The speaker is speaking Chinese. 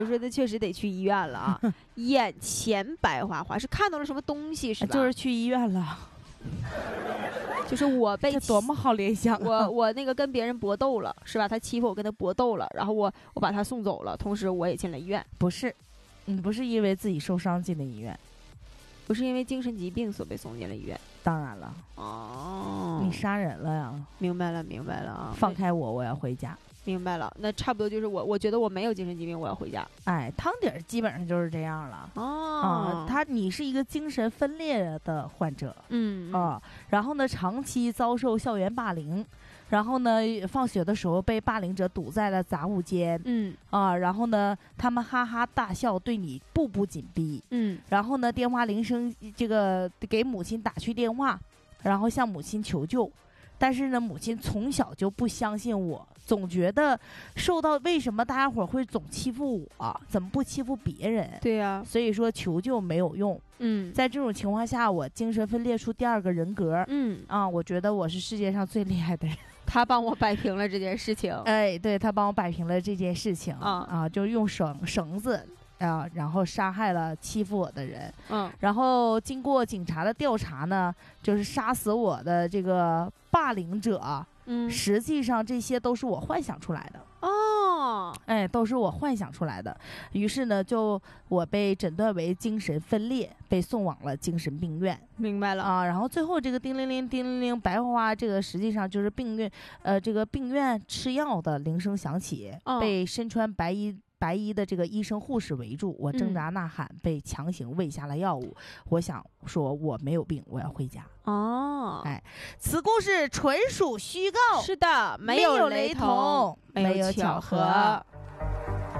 就说那确实得去医院了啊。眼前白花花是看到了什么东西是吧？ 就是去医院了。 就是我被这多么好联想啊！ 我那个跟别人搏斗了是吧？他欺负我，跟他搏斗了，然后我把他送走了，同时我也进了医院。 不是，你不是因为自己受伤进的医院， 不是因为精神疾病所被送进了医院。 当然了， 哦， 你杀人了呀！ 明白了，明白了啊！ 放开我，我要回家。 明白了，那差不多就是我觉得我没有精神疾病，我要回家。 哎，汤底儿基本上就是这样了。 哦， 你是一个精神分裂的患者，然后呢，长期遭受校园霸凌，然后呢，放学的时候被霸凌者堵在了杂物间，然后呢，他们哈哈大笑，对你步步紧逼，然后呢，电话铃声这个给母亲打去电话，然后向母亲求救。但是呢，母亲从小就不相信我，总觉得为什么大家伙会总欺负我，怎么不欺负别人？ 对呀， 所以说求救没有用。在这种情况下，我精神分裂出第二个人格。我觉得我是世界上最厉害的人。 他帮我摆平了这件事情。 哎，对，他帮我摆平了这件事情就用绳子。然后杀害了欺负我的人，然后经过警察的调查呢，就是杀死我的这个霸凌者，实际上这些都是我幻想出来的。都是我幻想出来的。于是呢，我被诊断为精神分裂，被送往了精神病院。 明白了然后最后这个叮铃铃叮铃铃白花花，这个实际上就是病院吃药的铃声响起，被身穿白衣的这个医生护士围住，我挣扎呐喊，被强行喂下了药物。我想说我没有病，我要回家。此故事纯属虚构， 是的，没有雷同，没有巧合。